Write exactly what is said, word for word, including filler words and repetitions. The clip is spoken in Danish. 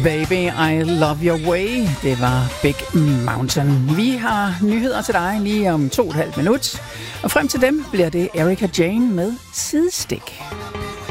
Baby, I Love Your Way. Det var Big Mountain. Vi har nyheder til dig lige om to og et halvt minut. Og frem til dem bliver det Erika Jane med Sidestik.